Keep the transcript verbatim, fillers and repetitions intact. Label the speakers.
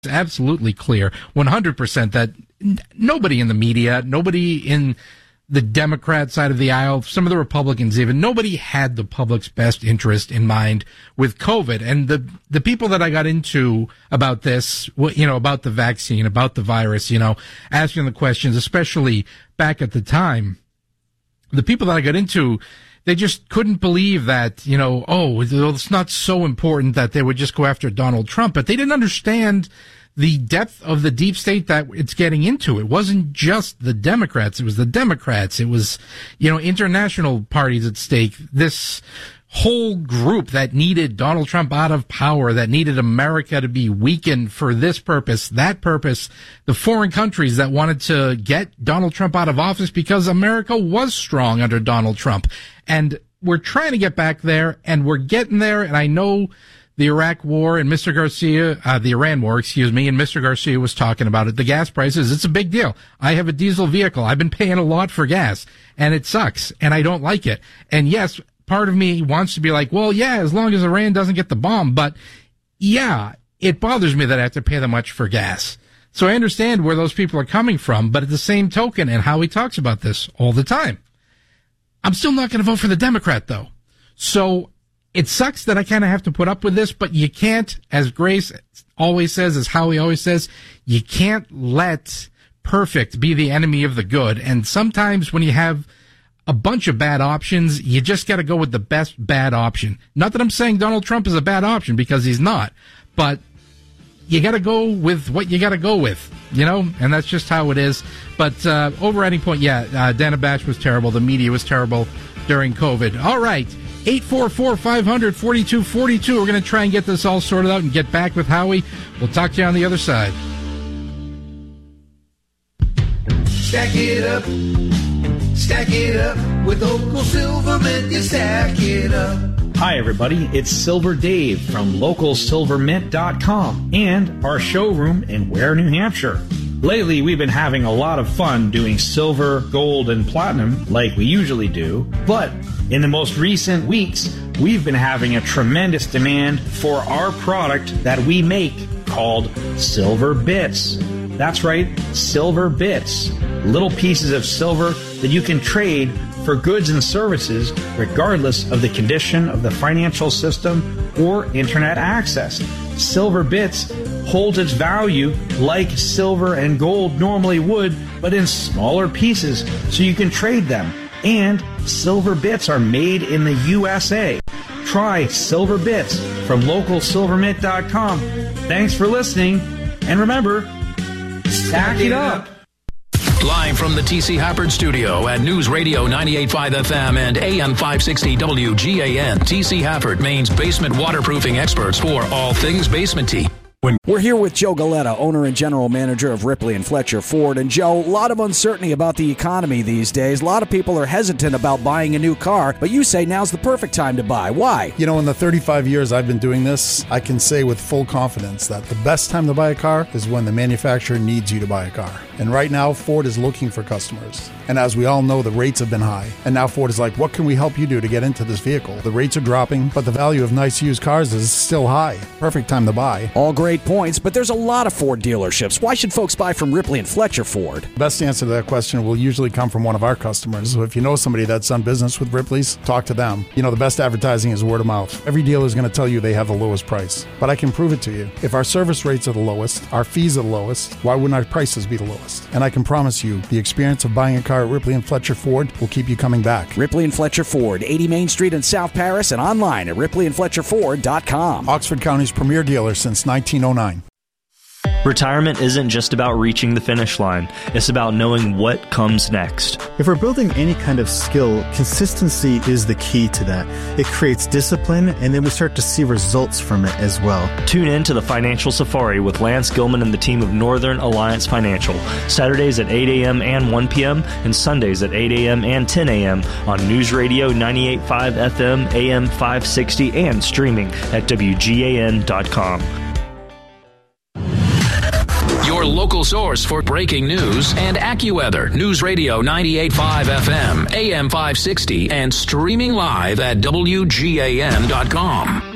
Speaker 1: absolutely clear, one hundred percent, that n- nobody in the media, nobody in the Democrat side of the aisle, some of the Republicans even, nobody had the public's best interest in mind with COVID. And the the people that I got into about this, you know, about the vaccine, about the virus, you know, asking the questions, especially back at the time, the people that I got into, they just couldn't believe that, you know, oh, it's not so important that they would just go after Donald Trump. But they didn't understand the depth of the deep state that it's getting into. It wasn't just the Democrats. It was the Democrats. It was, you know, international parties at stake. This whole group that needed Donald Trump out of power, that needed America to be weakened for this purpose, that purpose, the foreign countries that wanted to get Donald Trump out of office because America was strong under Donald Trump. And we're trying to get back there, and we're getting there. And I know the Iraq war and Mister Garcia, uh, the Iran war, excuse me, and Mister Garcia was talking about it. The gas prices, it's a big deal. I have a diesel vehicle. I've been paying a lot for gas, and it sucks, and I don't like it. And yes, part of me wants to be like, well, yeah, as long as Iran doesn't get the bomb. But yeah, it bothers me that I have to pay that much for gas. So I understand where those people are coming from. But at the same token, and Howie talks about this all the time, I'm still not going to vote for the Democrat, though. So it sucks that I kind of have to put up with this, but you can't, as Grace always says, as Howie always says, you can't let perfect be the enemy of the good. And sometimes when you have a bunch of bad options, you just got to go with the best bad option. Not that I'm saying Donald Trump is a bad option, because he's not, but you got to go with what you got to go with, you know, and that's just how it is. But uh, overriding point, yeah, uh, Dana Bash was terrible. The media was terrible during COVID. All right, eight four four, five hundred, forty-two forty-two. We're going to try and get this all sorted out and get back with Howie. We'll talk to you on the other side.
Speaker 2: Stack it up. Stack it up with Local Silvermint. You stack it up.
Speaker 3: Hi, everybody. It's Silver Dave from local silver mint dot com and our showroom in Ware, New Hampshire. Lately, we've been having a lot of fun doing silver, gold, and platinum like we usually do. But in the most recent weeks, we've been having a tremendous demand for our product that we make called Silver Bits. That's right, Silver Bits. Little pieces of silver that you can trade for goods and services regardless of the condition of the financial system or internet access. Silver Bits holds its value like silver and gold normally would, but in smaller pieces so you can trade them. And Silver Bits are made in the U S A. Try Silver Bits from local silver mint dot com. Thanks for listening, and remember, stack it up.
Speaker 4: Live from the T C Hafford Studio at News Radio ninety-eight point five F M and A M five sixty W G A N. T C Hafford, Maine's basement waterproofing experts for all things basement-y.
Speaker 5: When We're here with Joe Galetta, owner and general manager of Ripley and Fletcher Ford. And Joe, a lot of uncertainty about the economy these days. A lot of people are hesitant about buying a new car, but you say now's the perfect time to buy. Why?
Speaker 6: You know, in the thirty-five years I've been doing this, I can say with full confidence that the best time to buy a car is when the manufacturer needs you to buy a car. And right now, Ford is looking for customers. And as we all know, the rates have been high. And now Ford is like, what can we help you do to get into this vehicle? The rates are dropping, but the value of nice used cars is still high. Perfect time to buy.
Speaker 5: All great points, but there's a lot of Ford dealerships. Why should folks buy from Ripley and Fletcher Ford?
Speaker 6: Best answer to that question will usually come from one of our customers. So if you know somebody that's done business with Ripley's, talk to them. You know, the best advertising is word of mouth. Every dealer is going to tell you they have the lowest price, but I can prove it to you. If our service rates are the lowest, our fees are the lowest, why wouldn't our prices be the lowest? And I can promise you, the experience of buying a car at Ripley and Fletcher Ford will keep you coming back.
Speaker 5: Ripley and Fletcher Ford, eighty Main Street in South Paris, and online at ripley and fletcher ford dot com.
Speaker 6: Oxford County's premier dealer since nineteen oh nine.
Speaker 7: Retirement isn't just about reaching the finish line. It's about knowing what comes next.
Speaker 8: If we're building any kind of skill, consistency is the key to that. It creates discipline, and then we start to see results from it as well.
Speaker 7: Tune in to the Financial Safari with Lance Gilman and the team of Northern Alliance Financial. Saturdays at eight a.m. and one p.m. and Sundays at eight a.m. and ten a.m. on News Radio ninety-eight point five F M, A M five sixty, and streaming at W G A N dot com.
Speaker 4: Your local source for breaking news and AccuWeather. News Radio ninety-eight point five F M, A M five sixty, and streaming live at W G A N dot com.